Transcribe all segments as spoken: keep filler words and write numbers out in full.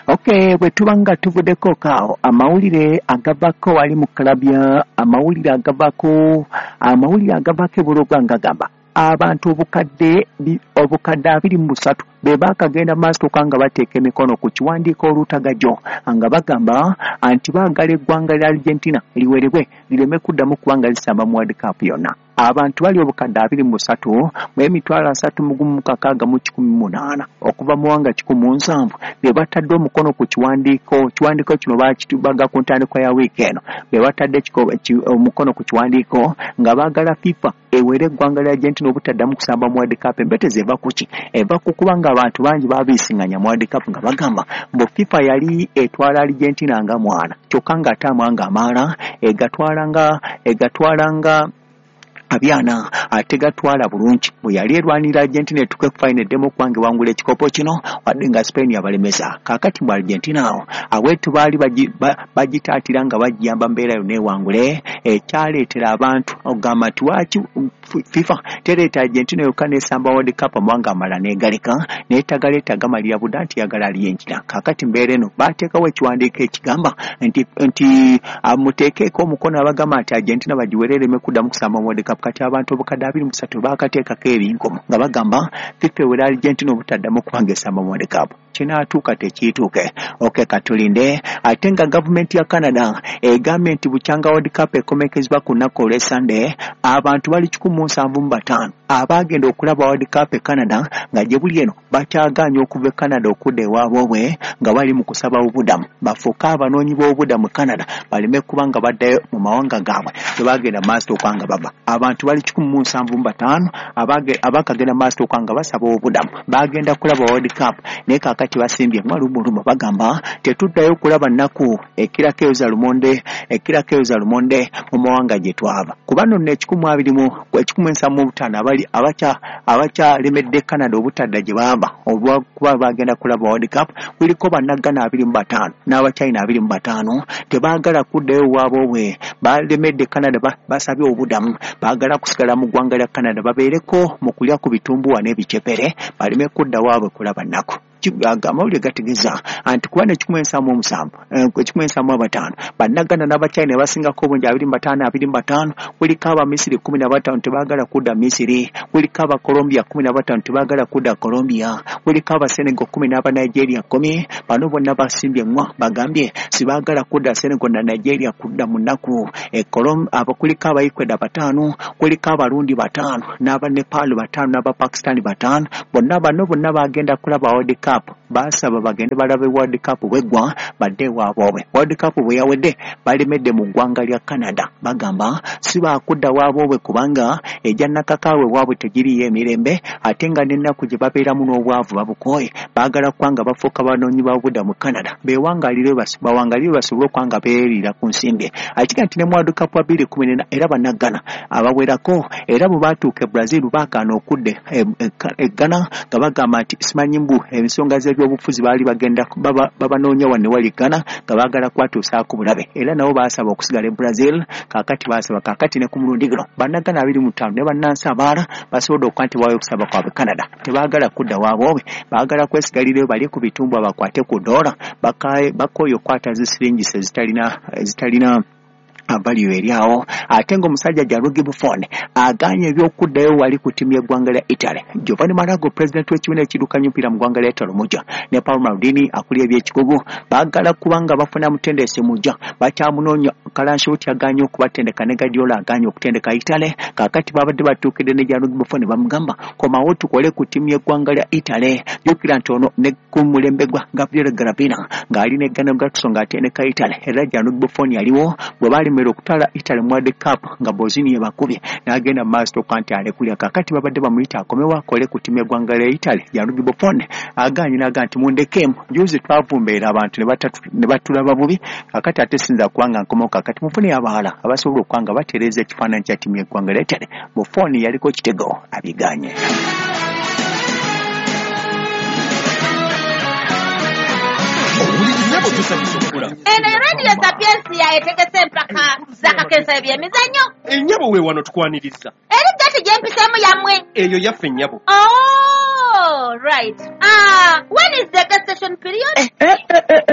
Okay, bwe tubanga tuvuddeko kaawo amawulire agavako wali mu kalabya amawulire agavako amawulire agavako ebuloga nga gamba abantu obukadde obukadde abiri mu busatu be baakagenda maaso nga bateeka emikono ku kiwandiiko olutagajo nga bagamba anti baagala eggwanga lya Argentina liwerebwe lireme kuddamu kubanga lisamba mu World Cup yonna. Abantu bali obukadde abiri mu busatu mu emitwalo asatu mu gumu kakaaga mu kikumi munaana okuva mu wanga kikumi mu nsanvu be batadde omukono ku kiwandiiko kiwandiiko kino baakitubaga ku ntandikwa ya wiiki eno be batadde omukono ku kiwandiiko nga baagala FIFA ewere eggwanga lya Argentina obutaddamu kusamba mu World Cup. Empeteze eva kuki eva kukubanga abantu bangi baabisiŋŋanya mu World Cup nga bagamba mbu FIFA yali etwala Argentina nga mwana kyokka nga ate amawanga amaala egatwala nga egatwala nga abyana ate gatwala bulungi bwe yali erwanira Argentina etuke final demo kwange wangula ekikopo kino wadde nga Spain yabalemeza. Kaakati mu Argentina awo aweetu baali bagitaatira nga bajjamba mbeera yonna ewangule ekyaleetera abantu okugamba nti lwaki FIFA tereeta Argentina yokka n'esamba World Cup amawanga amala n'egaleka n'etagaleeta gamalira budda nti yagala Argentina. Kaakati mbeera eno baateekawo ekiwandiiko ekigamba nti nti muteekeeko omukono abagamba nti Argentina bagiwere ereme kuddamu kusamba World Cup. Kati abantu obukadde abiri mu busatu baakateekako ebinkomo nga bagamba FIFA ewera Argentina obutaddamu kubanga esamba World Cup. Kinaatuuka tekiituuke. Okay, katulinde. Ate nga gavumenti ya Canada egambye nti bukyanga World Cup ekomekezebwa ku nnaku olw'e Sunday abantu bali kikumi mu nsanvu mu bataano abaagenda okulaba World Cup e Canada nga gye buli eno bakyagaanya okuva e Canada okudda ewaabwe nga bali mu kusaba obudamu bafuuke abanoonyi b'obudamu Canada baleme kuba nga baddayo mu mawanga gaabwe tebagenda maaso okwanga baba. Abantu bali kikumi mu nsanvu mu bataano abaakagenda maaso okwanga basaba obudamu bagenda kulaba World Cup naye kaakati basimbye malumulumu bagamba tetuddayo kulaba nnaku ekirako eyo za lumonde ekirako eyo za lumonde mu mawanga gye twava kuba nno n'ekikumi abiri mu ekikumi ensanvu mu butaano abali abakya abakyalemedde Canada obutadda gye baaba olw'okuba bagenda kulaba World Cup kuliko bannagana abiri mu bataano n'abachina abiri mu bataano tebaagala kuddayo waabwe balemedde Canada basabye obudamu baagala kusigala mu ggwanga lya Canada babeereko mu kulya ku bitumbuwa n'ebicepere baleme kudda waabwe kulaba nnaku. Amawulire gategeeza anti kuba n'ekikumi ensanvu mu musanvu ekikumi ensanvu mu bataano bannagana n'abachina basingako obungi abiri mu bataano abiri mu bataano kuliko abamisiri kumi na bataano tebaagala kudda Misiri kuliko aba Colombia kumi na bataano tebaagala kudda Colombia kuliko aba Senegal kumi n'aba Nigeria kumi bano bonna basimbye ngwa bagambye sibaagala kudda Senegal na Nigeria kudda mu nnaku e aba kuliko aba Ecuador bataano kuliko abarundi bataano n'aba Nepal bataano n'aba Pakistan bataano bonna bano bonna bagenda kulaba World Cup basaba bagende balabe World Cup bwegwa badde waabwe. World Cup bwe yawedde balemedde mu ggwanga lya Canada bagamba si baakudda waabwe kubanga ejja nakakaawe waabwe tegiriyo emirembe ate nga n'ennaku gye babeeramu n'obwavu babukooye baagala kwanga bafuuka banoonyi babuda mu Canada beewangalire bawangalire basobole okwanga beeriira ku nsimbi akika nti ne mu World Cup wa bbiri kumi n'ena era bannagana abawerako era bwe baatuuka e Brazil baakaana okudde eggana nga bagamba nti simanyi mbu ensonga z'ebyobufuzi baali bagenda babanoonya wanne wali Ghana nga baagala kwatuusaako bulabe era nabo baasaba okusigala e Brazil kaakati baasaba kaakati ne ku mulundi guno bannagana abiri mu ttaano ne bannansi abaala basobodde okuba nti baawe okusaba kwabwe Canada tebaagala kudda waabwe baagala kwesigalirayo bali ku bitumbu abakwate ku doola bakooye okukwata zisiringisi ezitalina ezitalina value eryawo ate ng'omusajja Gianluigi Buffon aganye ebyokuddayo wali ku ttiimu y'eggwanga lya Italy. Giovanni Malago pulezidenti w'ekibiina ekidukanya omupiira mu ggwanga lya Italy omujja ne Paolo Maldini akulira ebyekikugu baagala kubanga bafuna mutendesi mujja bakyamunoonya Kalanshoti aganye okubatendeka ne Guardiola aganye okutendeka Italy kaakati babadde batuukidde ne Gianluigi Buffon bamugamba komawo tukole ku ttiimu y'eggwanga lya Italy jjukira nti ono ne ku mulembe gwa Gabriele Gravina ng'ali ne Gennaro Gattuso ng'atendeka Italy era Gianluigi Buffon yaliwo bwe baali okutala Italy mu World Cup nga Bosnia bakubye n'agenda maaso kanti alekulya kaakati babadde bamuyita akomewo akole ku ttiimu y'eggwanga lya Italy. Gianluigi Buffon aganye n'aga nti mundekemu juzi twavumbeera abantu ne batulaba bubi kaakati ate sinza kubanga nkomewo kaakati mufune abaala abasobola okwanga batereeza ekifaananyi kya ttiimu y'eggwanga lya Italy. Buffon yaliko kitego abiganye. Eno radio Sapiensi ya etegese mpaka zakakensa ebyemizannyo. Ennyabo we wano tukwaniriza. Eri gati gye mpisemu yammwe. Eyo yaffe ennyabo. Oh, right. Ah, uh, when is the gestation period? Eh, eh, eh,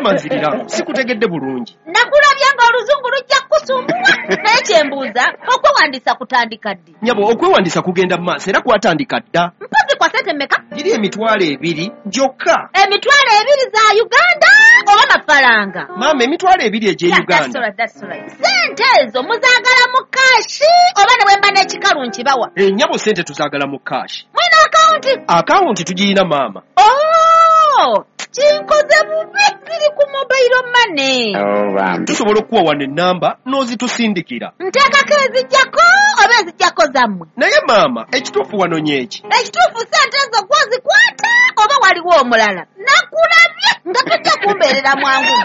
Maama nzirira, sikutegedde bulungi. Nakulabye ng'oluzungu lujja kukusumbuwa. Naye kyembuuza, okwewandiisa kutandika ddi? Nnyabo, okwewandiisa kugenda mu maaso era kwatandika dda. Mpozi kwa ssente mmeka? Giri emitwalo ebiri gyokka. Emitwalo ebiri za Uganda oba mafaranga? Maama, emitwalo ebiri egy'e Yeah, that's Uganda. right, that's right. Ssente ezo muzaagala mu kaashi oba ne bwe mba n'ekikalu nkibawa? Eh, nnyabo ssente tuzaagala mu kaashi. Mwina akawunti? Akawunti tugirina maama. Oh, kinkoze bubi biri ku mobile money. Tusobola okuwa wano ennamba n'ozitusindikira. Nteekako ezijjako oba ezijjako zammwe? Naye maama, ekituufu wano nyeeki. Ekituufu ssente ezo gwozikwata oba waliwo omulala? Nakulabye nga tojja kumbeerera mwangu.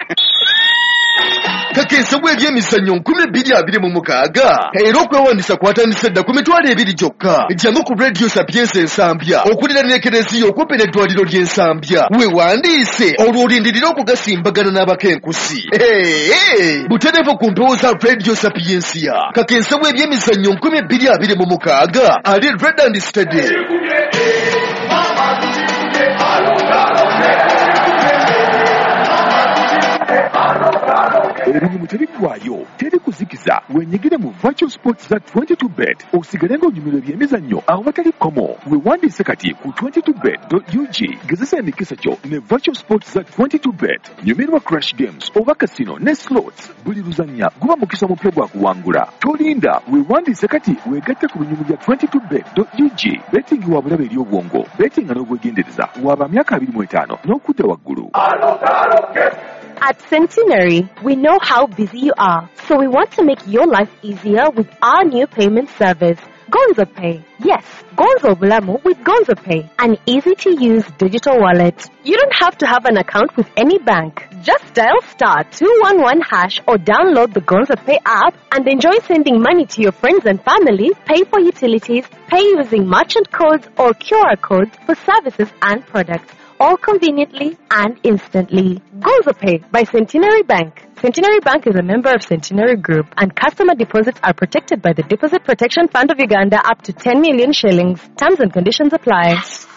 Kakensa bw'ebyemizannyo nkumi bbiri abiri mu mukaaga era okwewandiisa kwatandise dda ku mitwalo ebiri gyokka. Jjangu ku Radio Sapienza Ensambya okulira n'ekereziya okumpi n'eddwaliro ly'Ensambya. Weewandiise olwo olindirira okugasimbagana n'abakenkusi. Ee, butereevu ku mpewo za Radio Sapienza. Kakensa bw'ebyemizannyo nkumi bbiri abiri mu mukaaga ali Red and Steady. Ebinyumu tebiggwaayo, teri kuzikiza. Wenyigire mu Virtual Sports za twenty-two bet osigale ng'onyumirwa ebyemizannyo awo batali komo. Weewandiise kati ku twenty-two bet dot U G. Gezesa emikisa kyo ne Virtual Sports za twenty-two bet. Nyumirwa Crash Games oba Casino ne Slots. Buli luzannya guba mukisa mupya gwa kuwangula. Tolinda, weewandiise kati weegatte ku binyumu bya twenty-two bet dot U G. Betting wa bulabe eri obwongo. Betting n'obwegendereza waba myaka abiri mu etaano n'okudda waggulu. At Centenary, we know how busy you are, so we want to make your life easier with our new payment service, Gonzo Pay. Yes, Gonzo Bulamu with Gonzo Pay, an easy-to-use digital wallet. You don't have to have an account with any bank. Just dial star two one one hash or download the Gonzo Pay app and enjoy sending money to your friends and family, pay for utilities, pay using merchant codes or Q R codes for services and products, all conveniently and instantly. Gonzo Pay by Centenary Bank. Centenary Bank is a member of Centenary Group, and customer deposits are protected by the Deposit Protection Fund of Uganda up to ten million shillings. Terms and conditions apply.